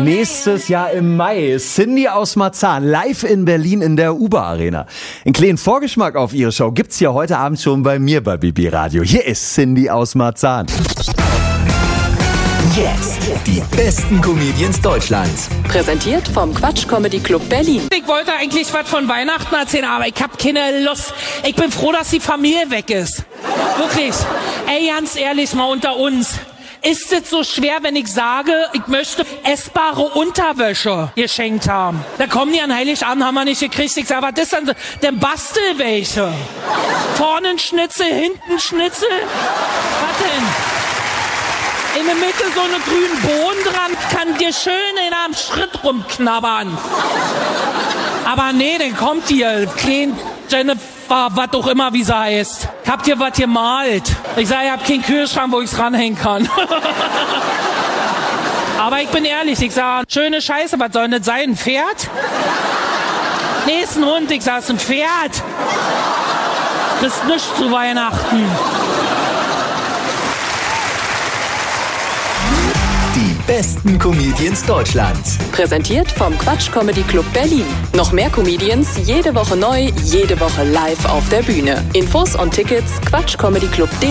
nächstes Jahr im Mai. Cindy aus Marzahn, live in Berlin in der Uber Arena. Einen kleinen Vorgeschmack auf ihre Show gibt's hier heute Abend schon bei mir bei BB Radio. Hier ist Cindy aus Marzahn. Jetzt die besten Comedians Deutschlands. Präsentiert vom Quatsch Comedy Club Berlin. Ich wollte eigentlich was von Weihnachten erzählen, aber ich hab keine Lust. Ich bin froh, dass die Familie weg ist. Wirklich. Ey, ganz ehrlich, mal unter uns. Ist es so schwer, wenn ich sage, ich möchte essbare Unterwäsche geschenkt haben? Da kommen die an Heiligabend, haben wir nicht gekriegt. Ich sage, was ist denn? Dann bastel welche. Vorne ein Schnitzel, hinten ein Schnitzel. Was denn? In der Mitte so eine grünen Bohnen dran, kann dir schön in einem Schritt rumknabbern. Aber nee, dann kommt ihr, klein Jennifer, was auch immer, wie sie heißt. Habt ihr was gemalt? Ich sage, ich hab keinen Kühlschrank, wo ich's ranhängen kann. Aber ich bin ehrlich, ich sage, schöne Scheiße, was soll das sein? Ein Pferd? Nee, ist ein Hund, ich sage, es ist ein Pferd. Kriegst nichts zu Weihnachten. Die besten Comedians Deutschlands. Präsentiert vom Quatsch Comedy Club Berlin. Noch mehr Comedians, jede Woche neu, jede Woche live auf der Bühne. Infos und Tickets quatschcomedyclub.de.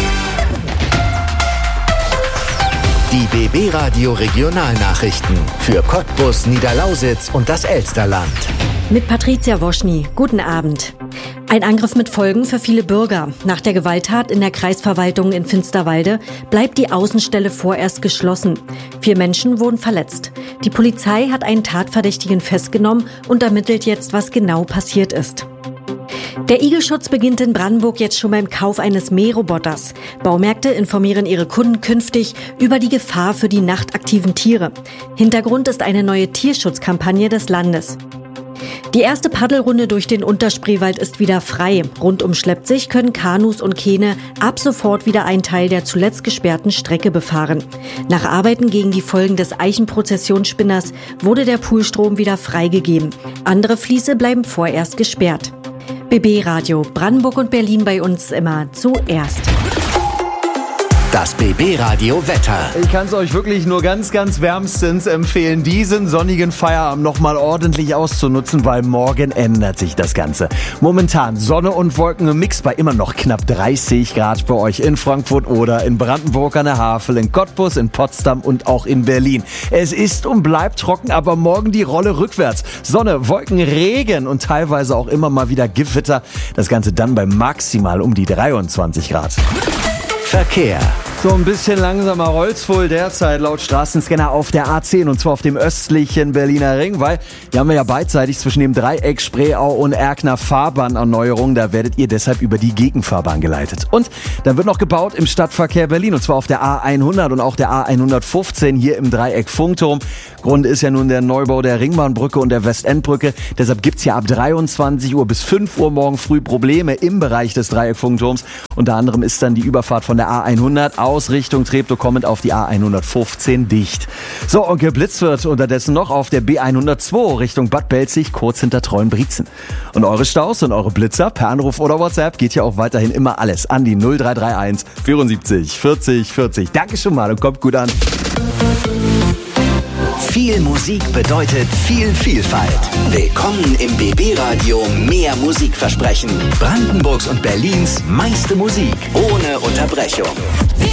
Die BB Radio Regionalnachrichten für Cottbus, Niederlausitz und das Elsterland. Mit Patricia Woschny. Guten Abend. Ein Angriff mit Folgen für viele Bürger. Nach der Gewalttat in der Kreisverwaltung in Finsterwalde bleibt die Außenstelle vorerst geschlossen. 4 Menschen wurden verletzt. Die Polizei hat einen Tatverdächtigen festgenommen und ermittelt jetzt, was genau passiert ist. Der Igelschutz beginnt in Brandenburg jetzt schon beim Kauf eines Mähroboters. Baumärkte informieren ihre Kunden künftig über die Gefahr für die nachtaktiven Tiere. Hintergrund ist eine neue Tierschutzkampagne des Landes. Die erste Paddelrunde durch den Unterspreewald ist wieder frei. Rund um Schleppzig können Kanus und Kähne ab sofort wieder einen Teil der zuletzt gesperrten Strecke befahren. Nach Arbeiten gegen die Folgen des Eichenprozessionsspinners wurde der Poolstrom wieder freigegeben. Andere Fließe bleiben vorerst gesperrt. BB Radio, Brandenburg und Berlin bei uns immer zuerst. Das BB Radio Wetter. Ich kann es euch wirklich nur ganz, ganz wärmstens empfehlen, diesen sonnigen Feierabend nochmal ordentlich auszunutzen, weil morgen ändert sich das Ganze. Momentan Sonne und Wolken im Mix bei immer noch knapp 30 Grad bei euch in Frankfurt oder in Brandenburg an der Havel, in Cottbus, in Potsdam und auch in Berlin. Es ist und bleibt trocken, aber morgen die Rolle rückwärts. Sonne, Wolken, Regen und teilweise auch immer mal wieder Gewitter. Das Ganze dann bei maximal um die 23 Grad. Verkehr. So ein bisschen langsamer rollt's wohl derzeit laut Straßenscanner auf der A10 und zwar auf dem östlichen Berliner Ring, weil hier haben wir ja beidseitig zwischen dem Dreieck Spreeau und Erkner Fahrbahnerneuerung, da werdet ihr deshalb über die Gegenfahrbahn geleitet. Und dann wird noch gebaut im Stadtverkehr Berlin und zwar auf der A100 und auch der A115 hier im Dreieck Funkturm. Grund ist ja nun der Neubau der Ringbahnbrücke und der Westendbrücke, deshalb gibt's hier ab 23 Uhr bis 5 Uhr morgen früh Probleme im Bereich des Dreieck Funkturms. Unter anderem ist dann die Überfahrt von der A100 aus Richtung Treptow kommend auf die A115 dicht. So, und geblitzt wird unterdessen noch auf der B102 Richtung Bad Belzig, kurz hinter Treuenbrietzen. Und eure Staus und eure Blitzer per Anruf oder WhatsApp geht ja auch weiterhin immer alles an die 0331 74 40 40. Danke schon mal und kommt gut an. Viel Musik bedeutet viel Vielfalt. Willkommen im BB Radio Mehr Musikversprechen. Brandenburgs und Berlins meiste Musik ohne Unterbrechung.